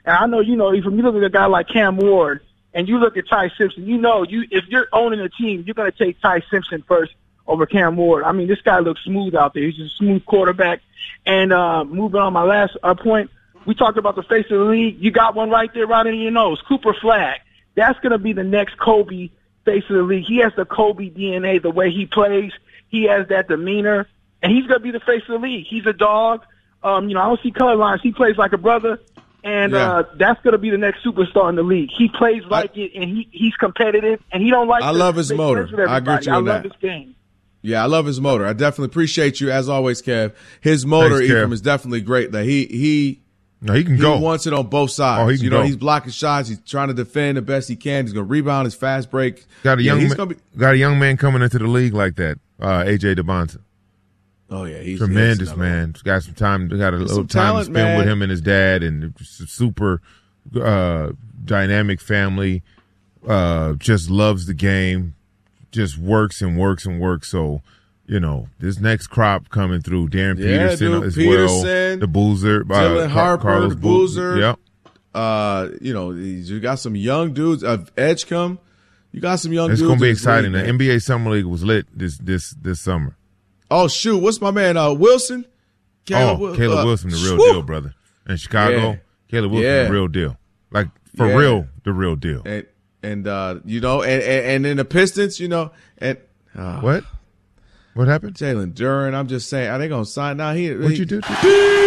And I know, you look at a guy like Cam Ward and you look at Ty Simpson, if you're owning a team, you're going to take Ty Simpson first over Cam Ward. I mean, this guy looks smooth out there. He's a smooth quarterback. And moving on, my last point, we talked about the face of the league. You got one right there, right in your nose, Cooper Flagg. That's going to be the next Kobe face of the league. He has the Kobe DNA, the way he plays. He has that demeanor, and he's going to be the face of the league. He's a dog. I don't see color lines. He plays like a brother, and that's going to be the next superstar in the league. He plays like it, and he's competitive, and he don't like I love his motor. I agree with you on that. I love his game. Yeah, I love his motor. I definitely appreciate you, as always, Kev. His motor, Ephraim, is definitely great. That he can go. He wants it on both sides. Oh, he can go. He's blocking shots. He's trying to defend the best he can. He's going to rebound his fast break. Got a young man coming into the league like that, AJ DeBonta. Oh yeah, he's tremendous, man. He's got some time. Got a little time to spend with him and his dad, and super dynamic family. Just loves the game. Just works and works and works. So, this next crop coming through, Darren Peterson as well, the Boozer, Dylan Harper, Carlos the Boozer. Yep. You got some young dudes. Edgecombe. You got some young dudes. It's going to be exciting. The NBA Summer League was lit this summer. Oh, shoot. What's my man, Wilson? Caleb Wilson, the real deal, brother. In Chicago, Caleb Wilson, the real deal. Like, for real, the real deal. And in the Pistons, and what happened? Jalen Duren. I'm just saying, are they gonna sign now? What'd you do? They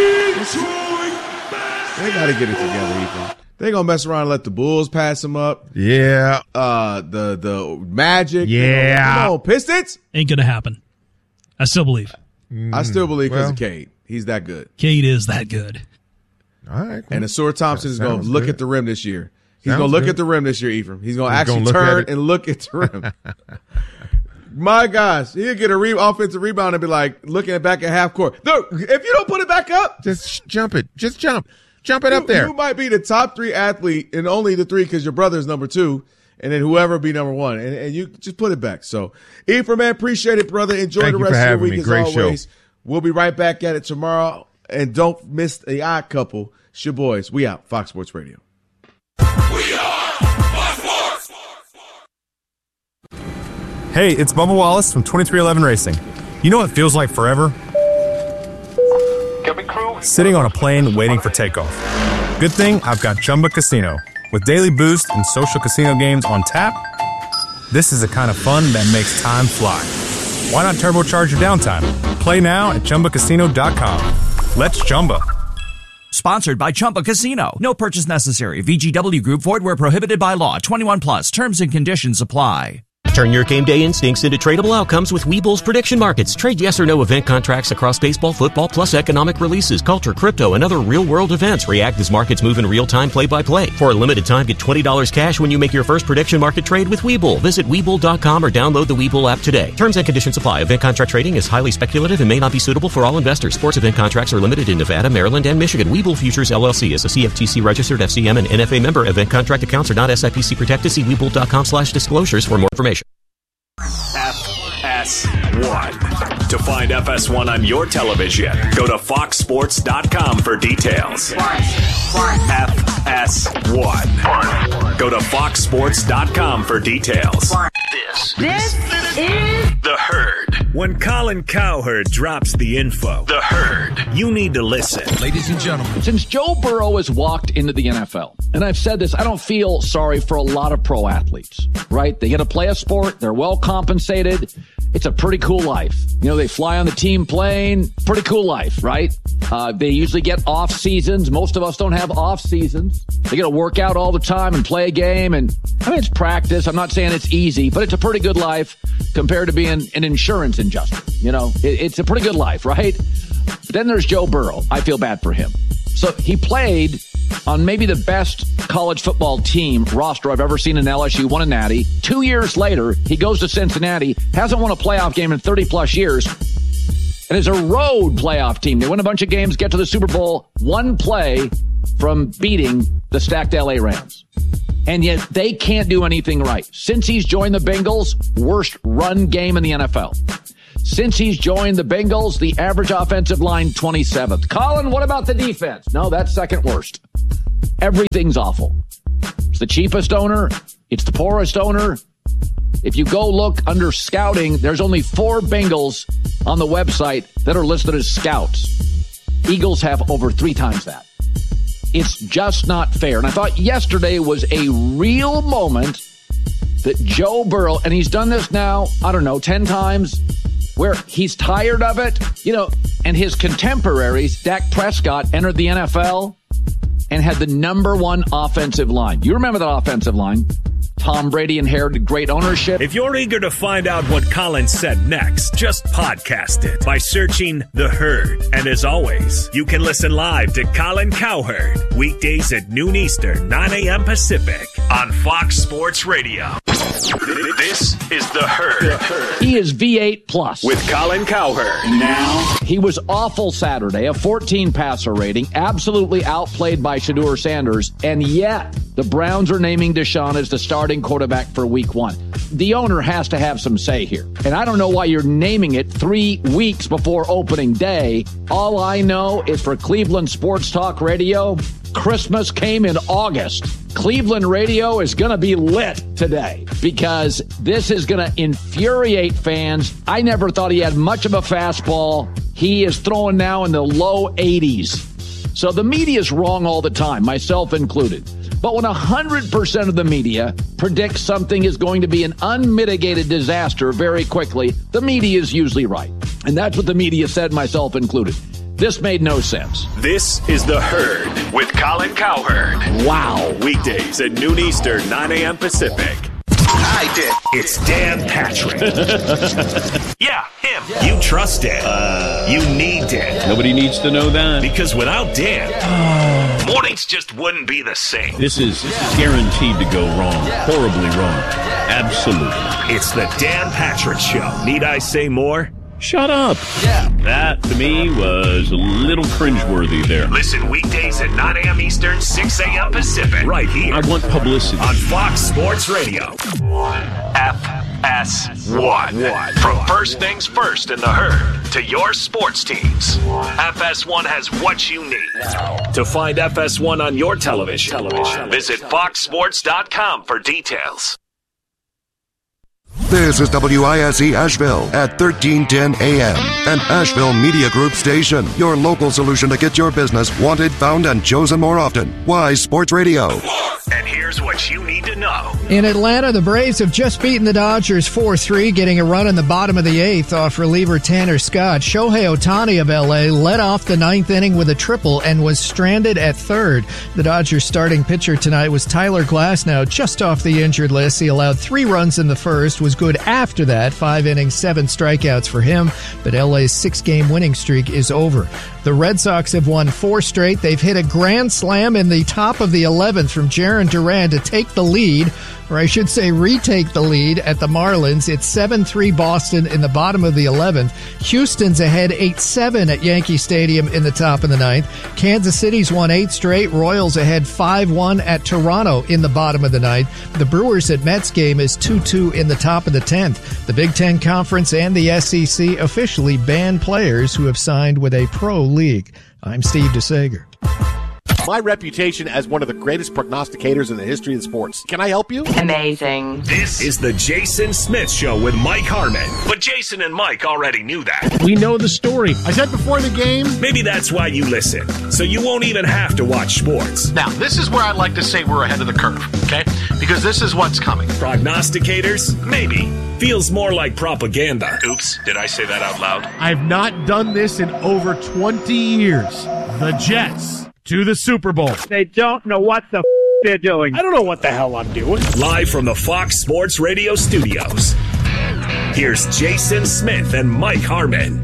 gotta get it together, Ethan. They gonna mess around and let the Bulls pass them up. Yeah. The Magic. Yeah. Pistons ain't gonna happen. I still believe. I still believe because of Cade. He's that good. Cade is that good. All right. And Asur Thompson is gonna look at the rim this year. He's going to look at the rim this year, Ephraim. He's going to actually turn and look at the rim. My gosh, he'll get a offensive rebound and be like looking back at half court. No, if you don't put it back up, just jump it. Just jump it up there. You might be the top 3 athlete and only the 3 because your brother's number 2, and then whoever be number 1, and you just put it back. So, Ephraim, man, appreciate it, brother. Enjoy the rest of your week as always. Show. We'll be right back at it tomorrow, and don't miss the Odd Couple. It's your boys. We out. Fox Sports Radio. We are Fox Sports. Hey, it's Bubba Wallace from 2311 Racing. You know what feels like forever? Sitting on a plane waiting for takeoff. Good thing I've got Chumba Casino. With daily boost and social casino games on tap, this is the kind of fun that makes time fly. Why not turbocharge your downtime? Play now at ChumbaCasino.com. Let's Chumba. Sponsored by Chumba Casino. No purchase necessary. VGW Group. Void where prohibited by law. 21 plus. Terms and conditions apply. Turn your game day instincts into tradable outcomes with Webull's prediction markets. Trade yes or no event contracts across baseball, football, plus economic releases, culture, crypto, and other real-world events. React as markets move in real time, play-by-play. For a limited time, get $20 cash when you make your first prediction market trade with Webull. Visit Webull.com or download the Webull app today. Terms and conditions apply. Event contract trading is highly speculative and may not be suitable for all investors. Sports event contracts are limited in Nevada, Maryland, and Michigan. Webull Futures, LLC is a CFTC registered FCM and NFA member. Event contract accounts are not SIPC protected. See Webull.com/disclosures for more information. FS1. To find FS1 on your television, go to foxsports.com for details. FS1. Go to foxsports.com for details. This is The Herd. When Colin Cowherd drops the info, The Herd, you need to listen. Ladies and gentlemen, since Joe Burrow has walked into the NFL, and I've said this, I don't feel sorry for a lot of pro athletes, right? They get to play a sport. They're well compensated. It's a pretty cool life. They fly on the team plane. Pretty cool life, right? They usually get off seasons. Most of us don't have off seasons. They get to work out all the time and play a game. And it's practice. I'm not saying it's easy, but it's a pretty good life compared to being an insurance adjuster. It's a pretty good life, right? But then there's Joe Burrow. I feel bad for him. So he played on maybe the best college football team roster I've ever seen in LSU, won a natty. 2 years later, he goes to Cincinnati, hasn't won a playoff game in 30-plus years, and is a road playoff team. They win a bunch of games, get to the Super Bowl, one play from beating the stacked L.A. Rams. And yet they can't do anything right. Since he's joined the Bengals, worst run game in the NFL. Since he's joined the Bengals, the average offensive line 27th. Colin, what about the defense? No, that's second worst. Everything's awful. It's the cheapest owner. It's the poorest owner. If you go look under scouting, there's only 4 Bengals on the website that are listed as scouts. Eagles have over 3 times that. It's just not fair. And I thought yesterday was a real moment that Joe Burrow, and he's done this now, 10 times, where he's tired of it, and his contemporaries, Dak Prescott, entered the NFL and had the number 1 offensive line. You remember that offensive line? Tom Brady inherited great ownership. If you're eager to find out what Colin said next, just podcast it by searching The Herd. And as always, you can listen live to Colin Cowherd weekdays at noon Eastern, 9 a.m. Pacific on Fox Sports Radio. This is The Herd. He is V8 Plus. With Colin Cowherd. Now, he was awful Saturday, a 14 passer rating, absolutely outplayed by Shedeur Sanders, and yet the Browns are naming Deshaun as the starting quarterback for week 1. The owner has to have some say here. And I don't know why you're naming it 3 weeks before opening day. All I know is for Cleveland Sports Talk Radio, Christmas came in August. Cleveland radio is going to be lit today because this is going to infuriate fans. I never thought he had much of a fastball. He is throwing now in the low 80s. So the media is wrong all the time, myself included. But when 100% of the media predicts something is going to be an unmitigated disaster very quickly, the media is usually right. And that's what the media said, myself included. This made no sense. This is The Herd with Colin Cowherd. Wow. Weekdays at noon Eastern, 9 a.m. Pacific. I did. It's Dan Patrick. Yeah, him. Yeah. You trust Dan. You need Dan. Nobody needs to know that. Because without Dan, mornings just wouldn't be the same. This is guaranteed to go wrong. Horribly wrong. Absolutely. It's the Dan Patrick Show. Need I say more? Shut up. Yeah. That, to me, was a little cringeworthy there. Listen weekdays at 9 a.m. Eastern, 6 a.m. Pacific. Right here. I want publicity. On Fox Sports Radio. FS1. From first things first in The Herd to your sports teams. FS1 has what you need. To find FS1 on your television, visit foxsports.com for details. This is WISE Asheville at 1310 AM, an Asheville Media Group station. Your local solution to get your business wanted, found, and chosen more often. Wise Sports Radio. And here's what you need to know. In Atlanta, the Braves have just beaten the Dodgers 4-3, getting a run in the bottom of the 8th off reliever Tanner Scott. Shohei Ohtani of L.A. led off the 9th inning with a triple and was stranded at 3rd. The Dodgers starting pitcher tonight was Tyler Glasnow, just off the injured list. He allowed 3 runs in the first, was good after that, 5 innings, 7 strikeouts for him, but LA's 6-game winning streak is over. The Red Sox have won 4 straight. They've hit a grand slam in the top of the 11th from Jarren Duran to take the lead, or I should say retake the lead at the Marlins. It's 7-3 Boston in the bottom of the 11th. Houston's ahead 8-7 at Yankee Stadium in the top of the 9th. Kansas City's won 8 straight. Royals ahead 5-1 at Toronto in the bottom of the 9th. The Brewers at Mets game is 2-2 in the top of the 10th. The Big Ten Conference and the SEC officially ban players who have signed with a pro league. I'm Steve DeSager. My reputation as one of the greatest prognosticators in the history of sports. Can I help you? Amazing. This is the Jason Smith Show with Mike Harmon. But Jason and Mike already knew that. We know the story. I said before the game. Maybe that's why you listen. So you won't even have to watch sports. Now, this is where I'd like to say we're ahead of the curve, okay? Because this is what's coming. Prognosticators? Maybe. Feels more like propaganda. Oops, did I say that out loud? I've not done this in over 20 years. The Jets to the Super Bowl. They don't know what the they're doing. I don't know what the hell I'm doing. Live from the Fox Sports Radio studios, here's Jason Smith and Mike Harmon.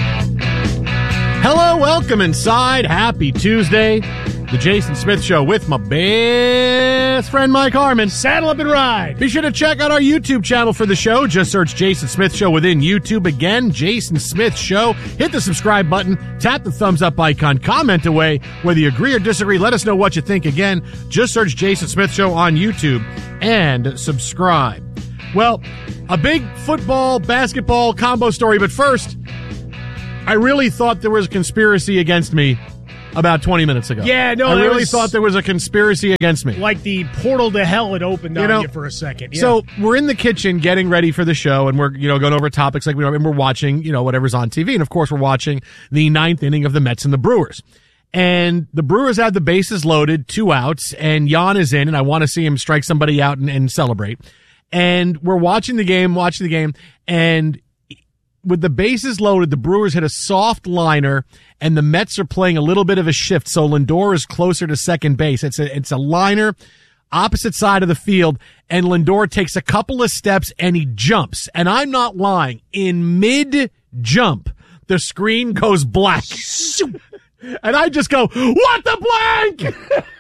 Hello, welcome inside. Happy Tuesday. The Jason Smith Show with my best friend Mike Harmon. Saddle up and ride. Be sure to check out our YouTube channel for the show. Just search Jason Smith Show within YouTube. Again, Jason Smith Show. Hit the subscribe button. Tap the thumbs up icon. Comment away. Whether you agree or disagree, let us know what you think. Again, just search Jason Smith Show on YouTube and subscribe. Well, a big football, basketball combo story, but first, I really thought there was a conspiracy against me about 20 minutes ago. Yeah, no, I really thought there was a conspiracy against me. Like the portal to hell had opened on you for a second. Yeah. So we're in the kitchen getting ready for the show, and we're going over topics like we are, and we're watching whatever's on TV, and of course we're watching the 9th inning of the Mets and the Brewers. And the Brewers have the bases loaded, 2 outs, and Jan is in, and I want to see him strike somebody out and celebrate. And we're watching the game, and with the bases loaded, the Brewers hit a soft liner, and the Mets are playing a little bit of a shift, so Lindor is closer to second base. It's a liner, opposite side of the field, and Lindor takes a couple of steps, and he jumps. And I'm not lying. In mid-jump, the screen goes black. And I just go, what the blank?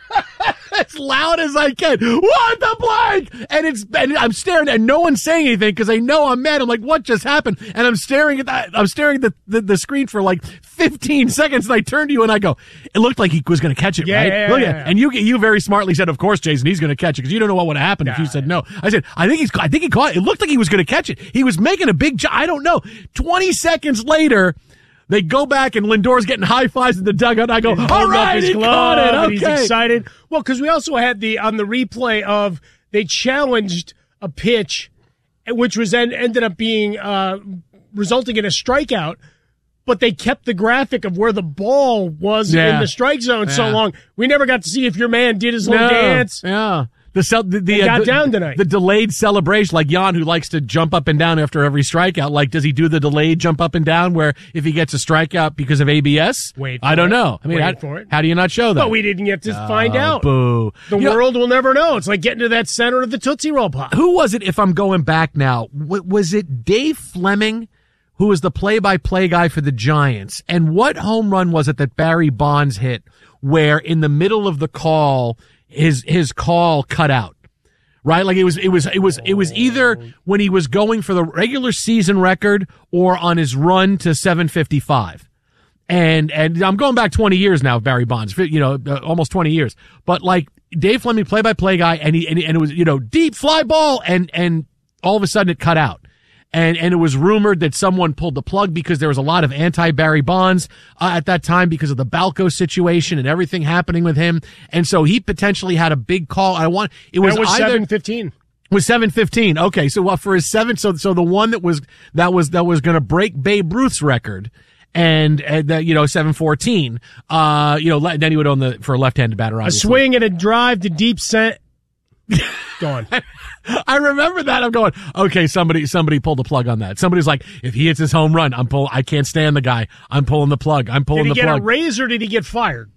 As loud as I can. What the blank? And I'm staring, and no one's saying anything because they know I'm mad. I'm like, what just happened? And I'm staring at the screen for like 15 seconds, and I turn to you and I go, it looked like he was going to catch it, right? Yeah. And you very smartly said, of course, Jason, he's going to catch it because you don't know what would have happened if you said no. I said, I think he caught it. It looked like he was going to catch it. He was making a big jump. I don't know. 20 seconds later, they go back, and Lindor's getting high fives in the dugout. And I go, all right, he caught it. Okay. He's excited. Well, because we also had on the replay of they challenged a pitch, which was then ended up being resulting in a strikeout, but they kept the graphic of where the ball was in the strike zone so long. We never got to see if your man did his little dance. Yeah. Down tonight. The delayed celebration, like Jan, who likes to jump up and down after every strikeout. Like, does he do the delayed jump up and down where if he gets a strikeout because of ABS? I don't know. I mean, how do you not show that? But we didn't get to find out. Boo. The world will never know. It's like getting to that center of the Tootsie Roll Pop. Who was it, if I'm going back now? Was it Dave Fleming, who was the play-by-play guy for the Giants? And what home run was it that Barry Bonds hit where in the middle of the call, his call cut out, right? Like it was either when he was going for the regular season record or on his run to 755. And I'm going back 20 years now, Barry Bonds, almost 20 years. But like Dave Fleming, play-by-play guy, and it was, deep fly ball, and all of a sudden it cut out. And it was rumored that someone pulled the plug because there was a lot of anti-Barry Bonds at that time because of the Balco situation and everything happening with him. And so he potentially had a big call. It was 7:15. Was 7:15. Okay, so for his so the one that was going to break Babe Ruth's record. And 7:14. Then he would own for a left-handed batter. Obviously. A swing and a drive to deep center. Gone. I remember that. I'm going, okay, somebody pulled the plug on that. Somebody's like, if he hits his home run, I can't stand the guy. I'm pulling the plug. Did he get a raise or did he get fired?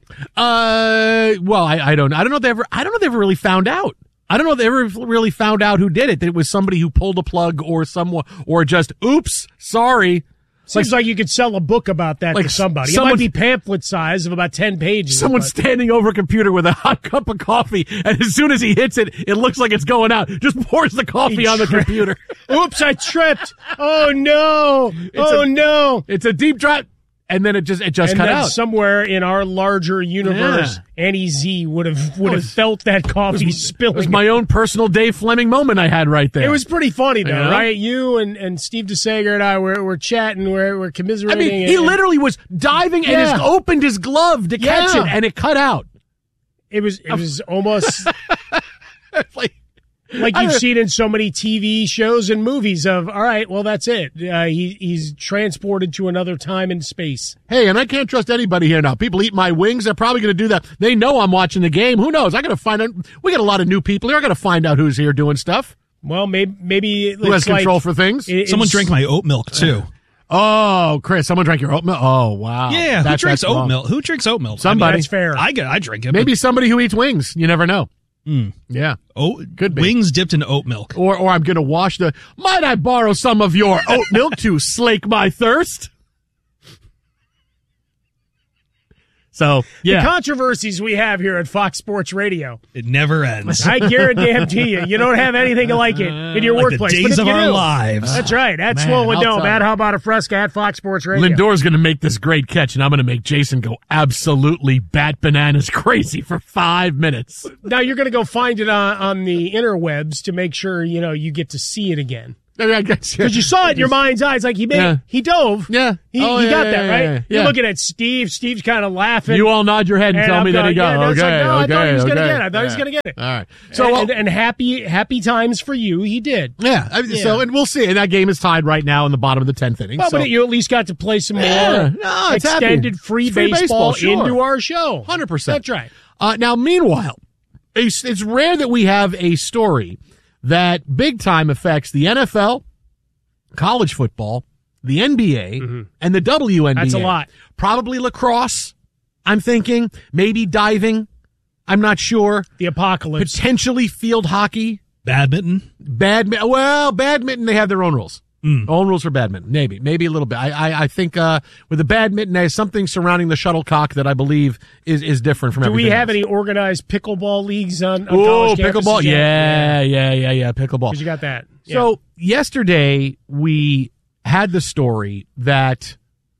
Well, I don't know. I don't know if they ever really found out. I don't know if they ever really found out who did it. That it was somebody who pulled a plug or just, oops, sorry. Seems like you could sell a book about that to somebody. It might be pamphlet size of about 10 pages. Someone's standing over a computer with a hot cup of coffee, and as soon as he hits it, it looks like it's going out. Just pours the coffee on the computer. Oops, I tripped. Oh, no. No. It's a deep drop. And then it just cut out. Somewhere in our larger universe, Annie Z would have felt that coffee spilling. It was my own personal Dave Fleming moment I had right there. It was pretty funny though, right? You and Steve DeSager and I were chatting, we're commiserating. I mean, he literally was diving and just opened his glove to catch it, and it cut out. It was almost like you've seen in so many TV shows and movies of, all right, well, that's it. He's transported to another time and space. Hey, and I can't trust anybody here now. People eat my wings. They're probably going to do that. They know I'm watching the game. Who knows? I got to find out. We got a lot of new people here. I got to find out who's here doing stuff. Well, maybe who has control for things. Someone drank my oat milk, too. Oh, Chris, someone drank your oat milk? Oh, wow. Yeah, who drinks oat milk? Who drinks oat milk? Somebody. I mean, that's fair. I drink it. Maybe somebody who eats wings. You never know. Yeah. Could be. Wings dipped in oat milk. Or I'm going to wash might I borrow some of your oat milk to slake my thirst? So, yeah. The controversies we have here at Fox Sports Radio. It never ends. I guarantee you don't have anything like it in your workplace. The days of our lives. That's right. At Swollen Dome, at How About a Fresca, at Fox Sports Radio. Lindor's going to make this great catch, and I'm going to make Jason go absolutely bat bananas crazy for 5 minutes. Now you're going to go find it on the interwebs to make sure, you get to see it again. Because you saw it in your mind's eye. It's like he dove. Yeah. He got that, right? Yeah. You're looking at Steve. Steve's kind of laughing. You all nod your head and tell me that he got it. I thought he was going to get it. I thought he was going to get it. All right. So and happy times for you. He did. Yeah. So, and we'll see. And that game is tied right now in the bottom of the 10th inning. Well, but you at least got to play some more extended free baseball into our show. 100%. That's right. Now, meanwhile, it's rare that we have a story that big time affects the NFL, college football, the NBA, and the WNBA. That's a lot. Probably lacrosse, I'm thinking. Maybe diving. I'm not sure. The apocalypse. Potentially field hockey. Badminton. Well, badminton, they have their own rules. Own rules for badminton. Maybe a little bit. I think with the badminton, there's something surrounding the shuttlecock that I believe is different from everything. Do we have any organized pickleball leagues on college campuses? Pickleball. Yeah, pickleball. Because you got that. Yeah. So yesterday we had the story that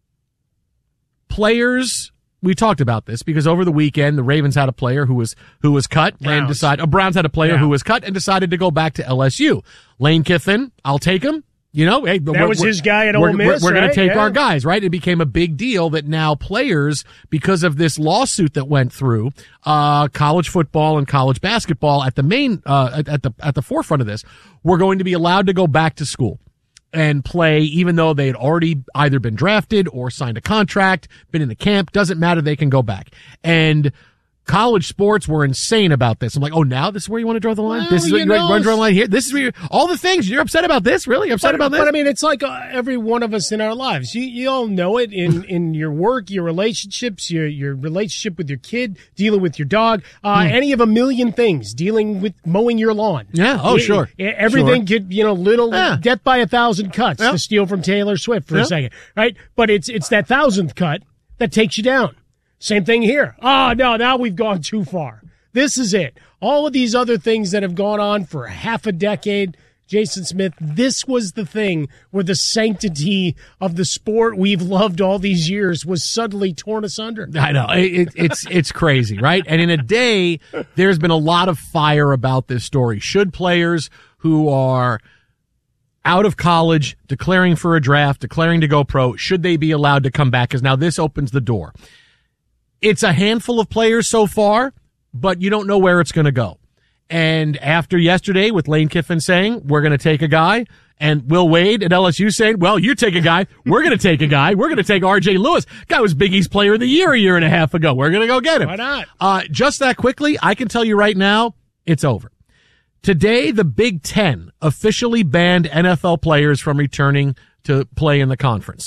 players. We talked about this because over the weekend the Ravens had a player who was cut and decided. Browns had a player who was cut and decided to go back to LSU. Lane Kiffin, I'll take him. Hey, that was his guy at Ole Miss. We're going to take our guys, right? It became a big deal that now players, because of this lawsuit that went through, college football and college basketball at the main, at the forefront of this, were going to be allowed to go back to school and play, even though they had already either been drafted or signed a contract, been in the camp. Doesn't matter; they can go back. And college sports were insane about this. I'm like, now this is where you want to draw the line? This is where you want to draw the line here? This is where all the things you're upset about this? Really? Upset about this? But I mean, it's like every one of us in our lives. You all know it in your work, your relationships, your relationship with your kid, dealing with your dog, any of a million things, dealing with mowing your lawn. Yeah. Sure. Everything could, little death by 1,000 cuts to steal from Taylor Swift for a second, right? But it's that 1,000th cut that takes you down. Same thing here. No, now we've gone too far. This is it. All of these other things that have gone on for half a decade, Jason Smith, this was the thing where the sanctity of the sport we've loved all these years was suddenly torn asunder. I know. It's crazy, right? And in a day, there's been a lot of fire about this story. Should players who are out of college, declaring for a draft, declaring to go pro, should they be allowed to come back? Because now this opens the door. It's a handful of players so far, but you don't know where it's going to go. And after yesterday with Lane Kiffin saying, we're going to take a guy, and Will Wade at LSU saying, well, you take a guy, we're going to take a guy, we're going to take R.J. Lewis. Guy was Big East Player of the Year a year and a half ago. We're going to go get him. Why not? Just that quickly, I can tell you right now, it's over. Today, the Big Ten officially banned NFL players from returning to play in the conference.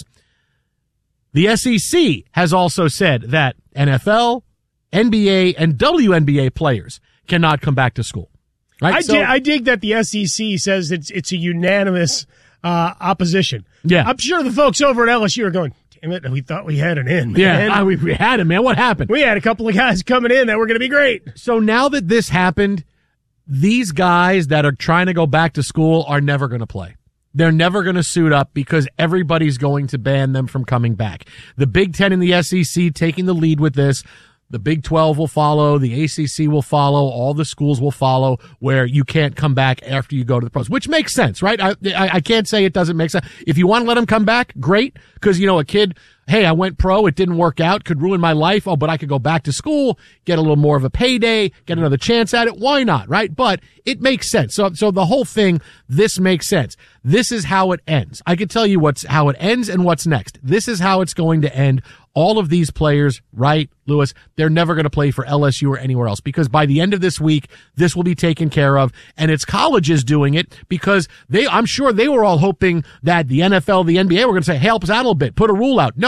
The SEC has also said that NFL, NBA, and WNBA players cannot come back to school. Right? I dig that the SEC says it's a unanimous opposition. Yeah. I'm sure the folks over at LSU are going, damn it, we thought we had an in. Man. Yeah, we had him, man. What happened? We had a couple of guys coming in that were going to be great. So now that this happened, these guys that are trying to go back to school are never going to play. They're never going to suit up because everybody's going to ban them from coming back. The Big Ten and the SEC taking the lead with this. The Big 12 will follow. The ACC will follow. All the schools will follow where you can't come back after you go to the pros, which makes sense, right? I can't say it doesn't make sense. If you want to let them come back, great. Because, a kid, hey, I went pro, it didn't work out, could ruin my life. Oh, but I could go back to school, get a little more of a payday, get another chance at it. Why not, right? But it makes sense. So the whole thing, this makes sense. This is how it ends. I can tell you how it ends and what's next. This is how it's going to end. All of these players, right, Lewis, they're never going to play for LSU or anywhere else because by the end of this week, this will be taken care of. And it's colleges doing it because I'm sure they were all hoping that the NFL, the NBA were going to say, hey, help us out a little bit, put a rule out. No,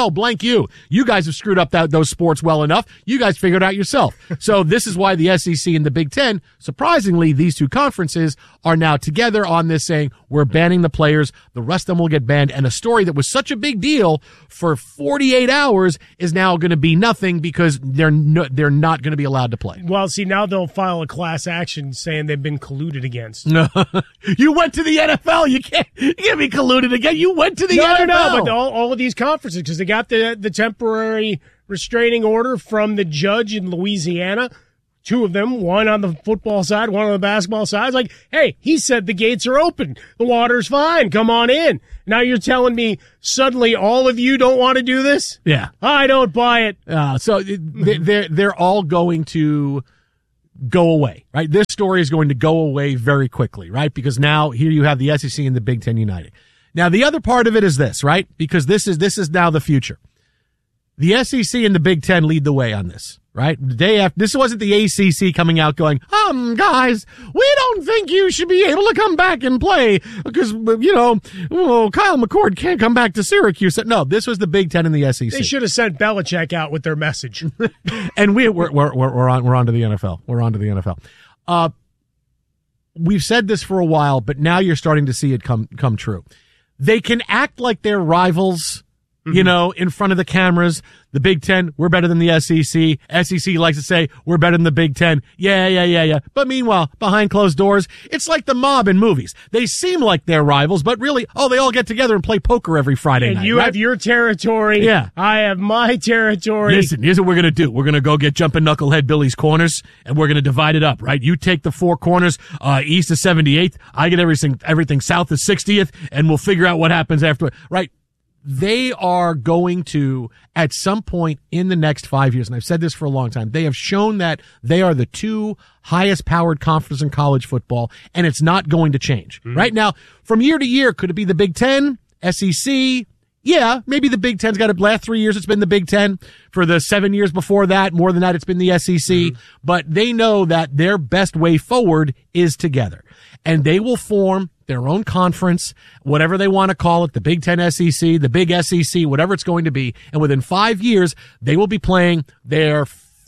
hell, blank you. You guys have screwed up those sports well enough. You guys figured it out yourself. So this is why the SEC and the Big Ten, surprisingly, these two conferences are now together on this saying, we're banning the players. The rest of them will get banned. And a story that was such a big deal for 48 hours is now going to be nothing because they're not going to be allowed to play. Well, see, now they'll file a class action saying they've been colluded against. No, you went to the NFL. You can't be colluded again. You went to the NFL. No, but all of these conferences, because they got the temporary restraining order from the judge in Louisiana. Two of them, one on the football side, one on the basketball side. It's like, hey, he said the gates are open. The water's fine. Come on in. Now you're telling me suddenly all of you don't want to do this? Yeah. I don't buy it. So they're all going to go away, right? This story is going to go away very quickly, right? Because now here you have the SEC and the Big Ten uniting. Now the other part of it is this, right? Because this is now the future. The SEC and the Big Ten lead the way on this, right? The day after, this wasn't the ACC coming out going, guys, we don't think you should be able to come back and play because, Kyle McCord can't come back to Syracuse. No, this was the Big Ten and the SEC. They should have sent Belichick out with their message. And we're on to the NFL. We're on to the NFL. We've said this for a while, but now you're starting to see it come true. They can act like they're rivals, in front of the cameras. The Big Ten, we're better than the SEC. SEC likes to say, we're better than the Big Ten. Yeah. But meanwhile, behind closed doors, it's like the mob in movies. They seem like they're rivals, but really, they all get together and play poker every Friday night. And you have your territory. Yeah. I have my territory. Listen, here's what we're going to do. We're going to go get Jumpin' Knucklehead Billy's corners, and we're going to divide it up, right? You take the four corners, east of 78th. I get everything south of 60th, and we'll figure out what happens after, right? They are going to, at some point in the next 5 years, and I've said this for a long time, they have shown that they are the two highest powered conferences in college football, and it's not going to change. Right now, from year to year, could it be the Big Ten, SEC? Yeah, maybe the Big Ten's got it. Last 3 years, it's been the Big Ten. For the 7 years before that, more than that, it's been the SEC. But they know that their best way forward is together. And they will form their own conference, whatever they want to call it, the Big Ten SEC, the Big SEC, whatever it's going to be. And within 5 years, they will be playing their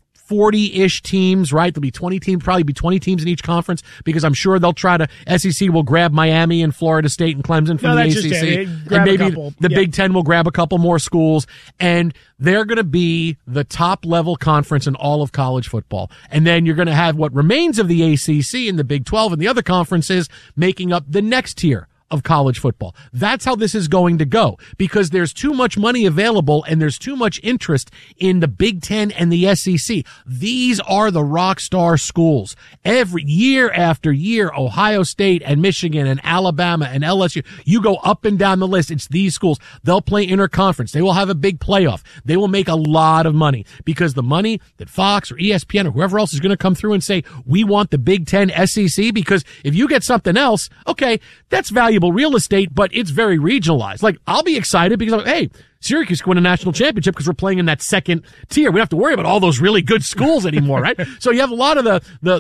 40-ish teams, right? There'll be 20 teams, probably be 20 teams in each conference because I'm sure they'll try to, SEC will grab Miami and Florida State and Clemson from the ACC. And maybe the Big Ten will grab a couple more schools and they're going to be the top level conference in all of college football. And then you're going to have what remains of the ACC and the Big 12 and the other conferences making up the next tier of college football. That's how this is going to go because there's too much money available and there's too much interest in the Big Ten and the SEC. These are the rock star schools. Every year after year, Ohio State and Michigan and Alabama and LSU, you go up and down the list. It's these schools. They'll play interconference. They will have a big playoff. They will make a lot of money because the money that Fox or ESPN or whoever else is going to come through and say, we want the Big Ten SEC because if you get something else, okay, that's valuable real estate, but it's very regionalized. Like, I'll be excited because, hey, Syracuse can win a national championship because we're playing in that second tier. We don't have to worry about all those really good schools anymore, right? So you have a lot of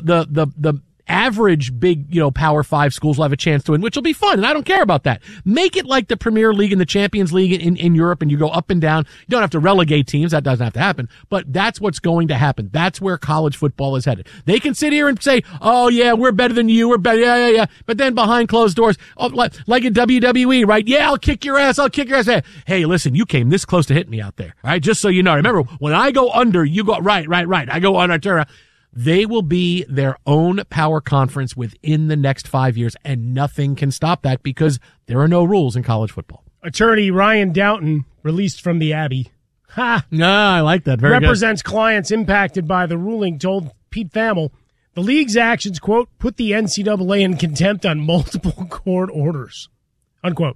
the average big, Power 5 schools will have a chance to win, which will be fun, and I don't care about that. Make it like the Premier League and the Champions League in Europe, and you go up and down. You don't have to relegate teams. That doesn't have to happen, but that's what's going to happen. That's where college football is headed. They can sit here and say, oh, yeah, we're better than you. We're better. Yeah. But then behind closed doors, like in WWE, right? Yeah, I'll kick your ass. Hey, listen, you came this close to hitting me out there, all right? Just so you know. Remember, when I go under, you go right. I go under, turn around. They will be their own power conference within the next 5 years, and nothing can stop that because there are no rules in college football. Attorney Ryan Doughton, released from the Abbey. No, I like that. Very represents good. Clients impacted by the ruling, told Pete Thamel. The league's actions, quote, put the NCAA in contempt on multiple court orders, unquote.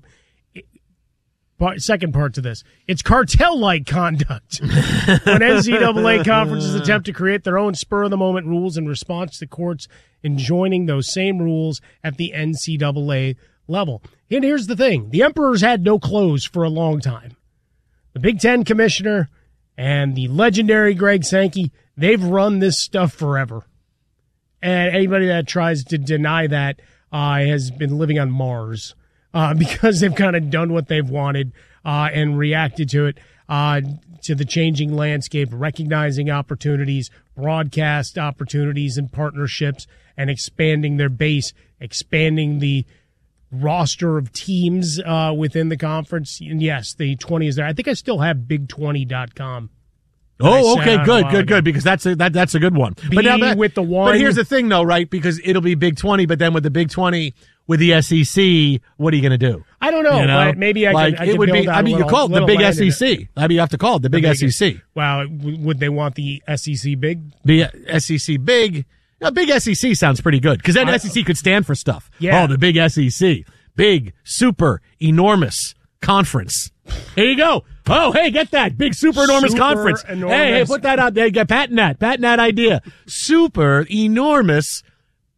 Second part to this. It's cartel-like conduct when NCAA conferences attempt to create their own spur-of-the-moment rules in response to courts enjoining those same rules at the NCAA level. And here's the thing. The Emperor's had no clothes for a long time. The Big Ten commissioner and the legendary Greg Sankey, they've run this stuff forever. And anybody that tries to deny that has been living on Mars. Because they've kind of done what they've wanted and reacted to it. to the changing landscape, recognizing opportunities, broadcast opportunities and partnerships, and expanding their base, expanding the roster of teams within the conference. And yes, the 20 is there. I think I still have big20.com. Oh, okay, good, because that's a good one. With the one. But here's the thing, though, right? Because it'll be Big 20, but then with the Big 20 with the SEC, what are you going to do? I don't know. But maybe I can it would build be. out You call it the Big SEC. You have to call it the Big SEC. Wow, would they want the SEC Big? The SEC Big. Big SEC sounds pretty good because then SEC could stand for stuff. Yeah. Oh, the Big SEC, big, super, enormous conference. Here you go. Oh, hey, get that big, super enormous conference. Hey, put that out there. Patent that idea. Super enormous